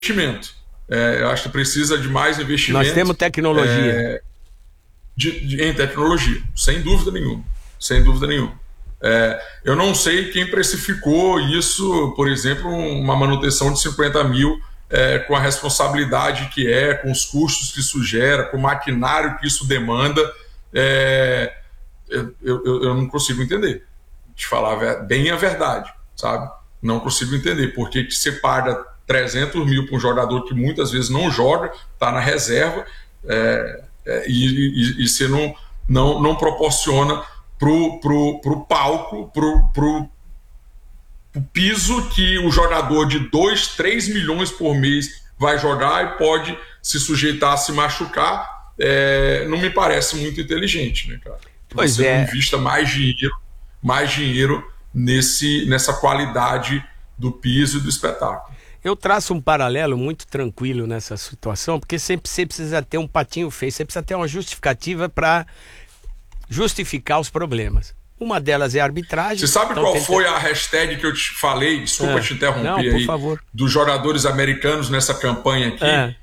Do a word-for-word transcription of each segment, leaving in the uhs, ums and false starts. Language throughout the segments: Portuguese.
investimento. É, eu acho que precisa de mais investimento. Nós temos tecnologia. É, de, de, em tecnologia, sem dúvida nenhuma. Sem dúvida nenhuma. É, eu não sei quem precificou isso, por exemplo, uma manutenção de cinquenta mil, é, com a responsabilidade que é, com os custos que isso gera, com o maquinário que isso demanda. É, eu, eu, eu não consigo entender, de falar bem a verdade, sabe? Não consigo entender por que que você paga trezentos mil para um jogador que muitas vezes não joga, está na reserva, é, é, e, e, e você não, não, não proporciona pro, pro, pro palco, pro, pro, pro piso que o jogador de dois, três milhões por mês vai jogar e pode se sujeitar a se machucar. É, não me parece muito inteligente, né, cara? Pois você é. não invista mais dinheiro, mais dinheiro nesse, nessa qualidade do piso e do espetáculo. Eu traço um paralelo muito tranquilo nessa situação, porque sempre você precisa ter um patinho feio, você precisa ter uma justificativa para justificar os problemas. Uma delas é a arbitragem. Você sabe então qual tenta... foi a hashtag que eu te falei? Desculpa é. te interromper. Não, por aí, favor. dos jogadores americanos nessa campanha aqui. É.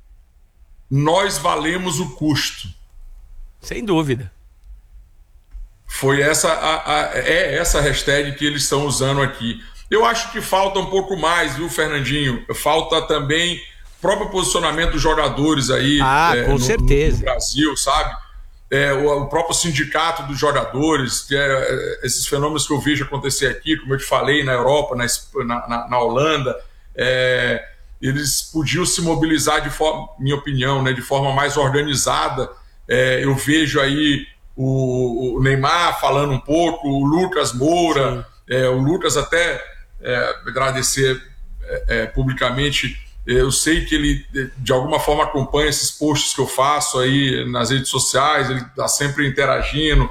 Nós valemos o custo. Sem dúvida. Foi essa a, a, é essa hashtag que eles estão usando aqui. Eu acho que falta um pouco mais, viu, Fernandinho? Falta também o próprio posicionamento dos jogadores aí, ah, é, com no, certeza. no Brasil, sabe? É, o, o próprio sindicato dos jogadores, que é, é, esses fenômenos que eu vejo acontecer aqui, como eu te falei, na Europa, na, na, na Holanda, é, eles podiam se mobilizar de forma, minha opinião, né, de forma mais organizada. É, eu vejo aí o, o Neymar falando um pouco, o Lucas Moura, é, o Lucas até é, agradecer é, é, publicamente. Eu sei que ele, de alguma forma, acompanha esses posts que eu faço aí nas redes sociais, ele está sempre interagindo,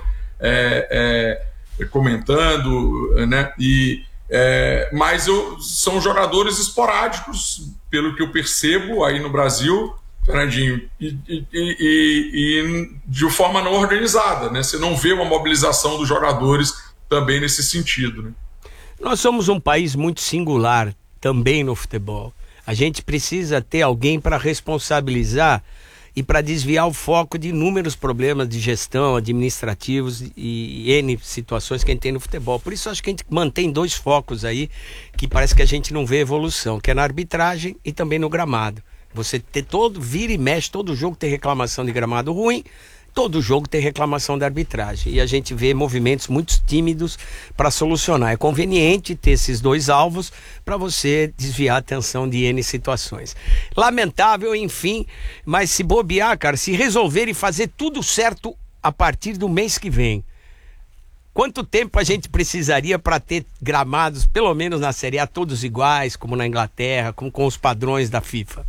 é, é, comentando, né? E, é, mas eu, são jogadores esporádicos, pelo que eu percebo aí no Brasil, Fernandinho, e, e, e, e de forma não organizada, né? Você não vê uma mobilização dos jogadores também nesse sentido, né? Nós somos um país muito singular também no futebol. A gente precisa ter alguém para responsabilizar e para desviar o foco de inúmeros problemas de gestão, administrativos e N situações que a gente tem no futebol. Por isso acho que a gente mantém dois focos aí que parece que a gente não vê evolução, que é na arbitragem e também no gramado. Você ter todo, vira e mexe, todo jogo tem reclamação de gramado ruim, todo jogo tem reclamação da arbitragem. E a gente vê movimentos muito tímidos para solucionar. É conveniente ter esses dois alvos para você desviar a atenção de N situações. Lamentável, enfim, mas se bobear, cara, se resolver e fazer tudo certo a partir do mês que vem, quanto tempo a gente precisaria para ter gramados, pelo menos na Série A, todos iguais, como na Inglaterra, como com os padrões da FIFA?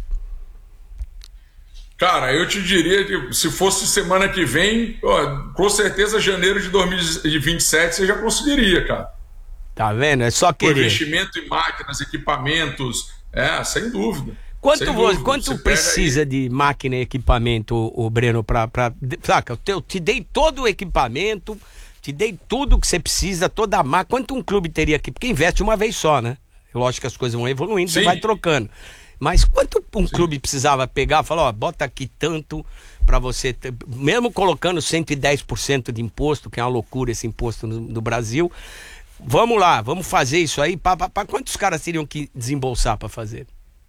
Cara, eu te diria que se fosse semana que vem, ó, com certeza janeiro de dois mil e vinte e sete você já conseguiria, cara. Tá vendo? É só querer. O investimento em máquinas, equipamentos, é, sem dúvida. Quanto, sem vo, dúvida. quanto Você precisa de máquina e equipamento, o, o Breno, pra, pra... Saca, eu te dei todo o equipamento, te dei tudo que você precisa, toda a máquina. Quanto um clube teria aqui? Porque investe uma vez só, né? Lógico que as coisas vão evoluindo, Sim. Você vai trocando. Mas quanto um Sim. clube precisava pegar, falar, ó, bota aqui tanto para você, ter, mesmo colocando cento e dez por cento de imposto, que é uma loucura esse imposto no, no Brasil, vamos lá, vamos fazer isso aí, pá, pá, pá. Quantos caras teriam que desembolsar para fazer?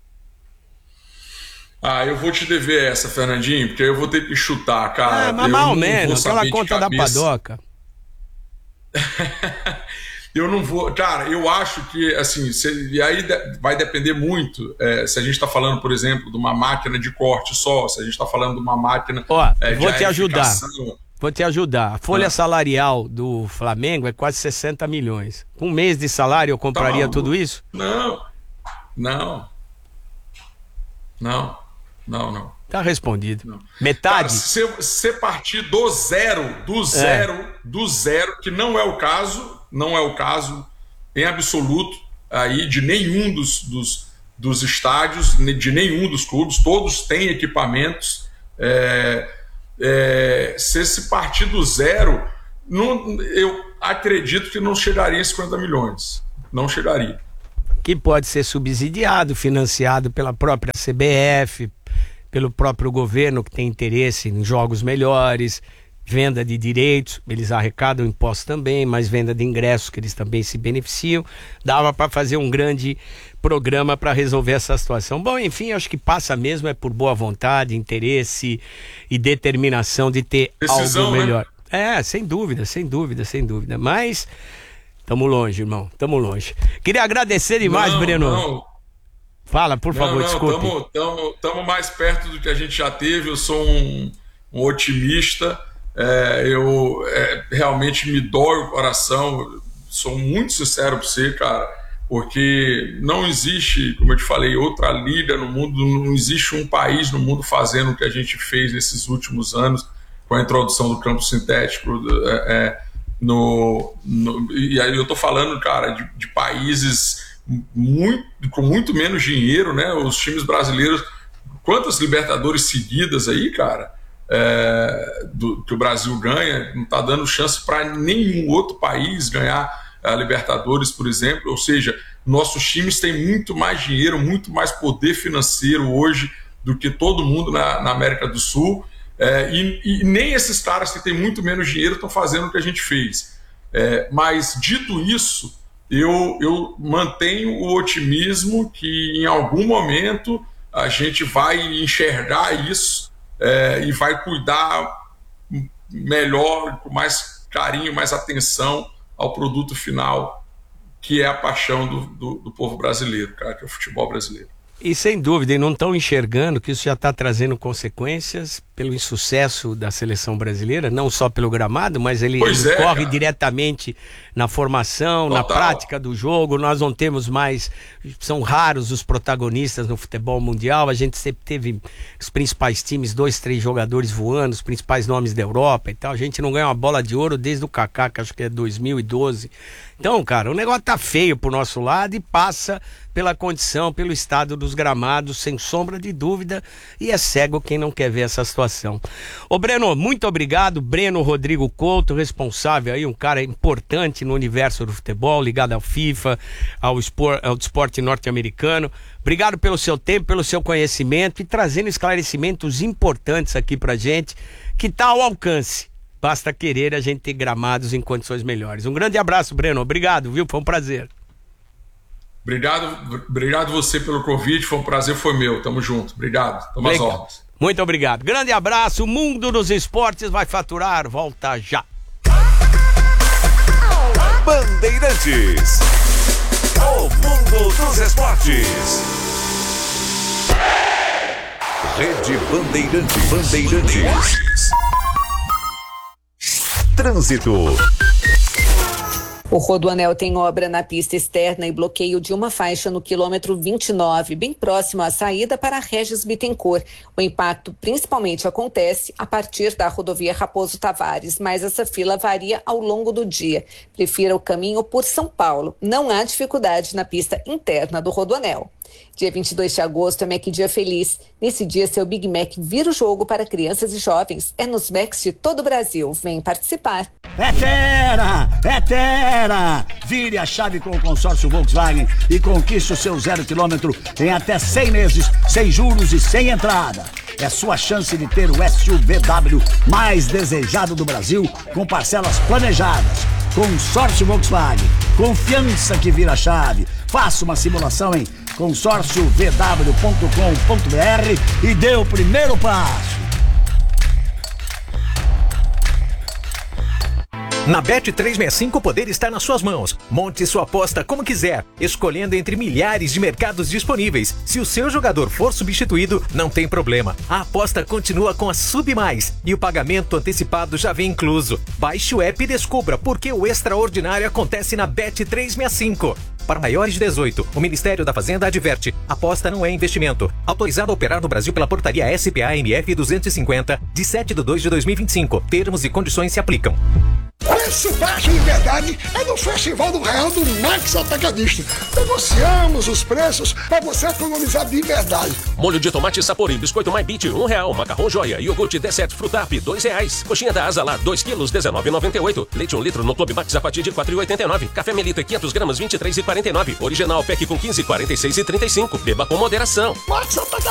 Ah, eu vou te dever essa, Fernandinho, porque eu vou ter que chutar, cara. Ah, mas mais ou menos, aquela conta conta da padoca. Eu não vou, cara, eu acho que, assim, se, e aí de, vai depender muito, é, se a gente está falando, por exemplo, de uma máquina de corte só, se a gente está falando de uma máquina Ó, é, vou de te ajudar, aerificação. vou te ajudar. A folha Ah. salarial do Flamengo é quase sessenta milhões. Com um mês de salário eu compraria Tá, tudo isso? Não, não, não, não, não. Tá respondido. Não. Metade? Cara, se você partir do zero, do zero, é. do zero, que não é o caso, não é o caso em absoluto aí de nenhum dos, dos, dos estádios, de nenhum dos clubes, todos têm equipamentos. É, é, se se partir do zero, não, eu acredito que não chegaria a cinquenta milhões. Não chegaria. que pode ser subsidiado, financiado pela própria C B F, pelo próprio governo que tem interesse em jogos melhores, venda de direitos, eles arrecadam impostos também, mas venda de ingressos que eles também se beneficiam. Dava para fazer um grande programa para resolver essa situação. Bom, enfim, acho que passa mesmo é por boa vontade, interesse e determinação de ter Decisão, algo melhor. Né? É, sem dúvida, sem dúvida, sem dúvida. Mas tamo longe, irmão, tamo longe. Queria agradecer demais, não, Breno. Não. Fala, por não, favor, não, desculpe. Estamos mais perto do que a gente já teve. Eu sou um, um otimista. É, eu é, realmente me dói o coração. Sou muito sincero para você, cara, porque não existe, como eu te falei, outra liga no mundo, não existe um país no mundo fazendo o que a gente fez nesses últimos anos com a introdução do campo sintético. É, é, no, no, e aí eu tô falando, cara, de, de países muito, com muito menos dinheiro, né? Os times brasileiros, quantas Libertadores seguidas aí, cara, é, do, que o Brasil ganha, não está dando chance para nenhum outro país ganhar a Libertadores, por exemplo. Ou seja, nossos times têm muito mais dinheiro, muito mais poder financeiro hoje do que todo mundo na, na América do Sul, é, e, e nem esses caras que têm muito menos dinheiro estão fazendo o que a gente fez. É, mas, dito isso, Eu, eu mantenho o otimismo que em algum momento a gente vai enxergar isso é, e vai cuidar melhor, com mais carinho, mais atenção ao produto final, que é a paixão do, do, do povo brasileiro, cara, que é o futebol brasileiro. E sem dúvida, e não estão enxergando que isso já está trazendo consequências pelo insucesso da seleção brasileira, não só pelo gramado, mas ele, ele é, corre cara. diretamente na formação, Total. na prática do jogo. Nós não temos mais, são raros os protagonistas no futebol mundial. A gente sempre teve os principais times, dois, três jogadores voando, os principais nomes da Europa e tal. A gente não ganha uma bola de ouro desde o Kaká, que acho que é dois mil e doze. Então, cara, o negócio tá feio pro nosso lado e passa pela condição, pelo estado dos gramados, sem sombra de dúvida, e é cego quem não quer ver essa situação. Ô Breno, muito obrigado. Breno Rodrigo Couto, responsável aí, um cara importante no universo do futebol, ligado ao FIFA, ao, espor, ao esporte norte-americano. Obrigado pelo seu tempo, pelo seu conhecimento e trazendo esclarecimentos importantes aqui pra gente, que tá ao alcance. Basta querer a gente ter gramados em condições melhores. Um grande abraço, Breno. Obrigado, viu? Foi um prazer. Obrigado, obrigado você pelo convite. Foi um prazer, foi meu. Tamo junto. Obrigado. Tamo às ordens. Muito obrigado. Grande abraço. O Mundo dos Esportes vai faturar. Volta já. Bandeirantes. O Mundo dos Esportes. Rede Bandeirantes. Bandeirantes. Trânsito. O Rodoanel tem obra na pista externa e bloqueio de uma faixa no quilômetro vinte e nove, bem próximo à saída para Regis Bittencourt. O impacto principalmente acontece a partir da rodovia Raposo Tavares, mas essa fila varia ao longo do dia. Prefira o caminho por São Paulo. Não há dificuldade na pista interna do Rodoanel. Dia vinte e dois de agosto é Mac Dia Feliz. Nesse dia, seu Big Mac vira o jogo para crianças e jovens. É nos Macs de todo o Brasil. Vem participar. É Terra! É Terra! Vire a chave com o consórcio Volkswagen e conquiste o seu zero quilômetro em até cem meses, sem juros e sem entrada. É sua chance de ter o S U V W mais desejado do Brasil, com parcelas planejadas. Consórcio Volkswagen. Confiança que vira chave. Faça uma simulação em consórcio v w ponto com ponto b r e dê o primeiro passo. Na Bet trezentos e sessenta e cinco o poder está nas suas mãos. Monte sua aposta como quiser, escolhendo entre milhares de mercados disponíveis. Se o seu jogador for substituído, não tem problema. A aposta continua com a Sub Mais e o pagamento antecipado já vem incluso. Baixe o app e descubra por que o extraordinário acontece na Bet trezentos e sessenta e cinco. Para maiores de dezoito, o Ministério da Fazenda adverte: aposta não é investimento. Autorizado a operar no Brasil pela portaria S P A M F duzentos e cinquenta, de sete de dois de dois mil e vinte e cinco. Termos e condições se aplicam. preço baixo de verdade é no Festival do Real do Max Atacadista. Negociamos os preços para você economizar de verdade. Molho de tomate Saporim, biscoito My Beat, um real. Macarrão Joia, iogurte D sete Frutap, dois reais. Coxinha da Asa lá, dois quilos, dezenove e noventa e oito. Leite um litro no Clube Max a partir de quatro e oitenta e nove. Café Melita, quinhentos gramas, vinte e três e quarenta e nove. Original P E C com quinze, quarenta e seis e trinta e cinco. Beba com moderação. Max Atacadista.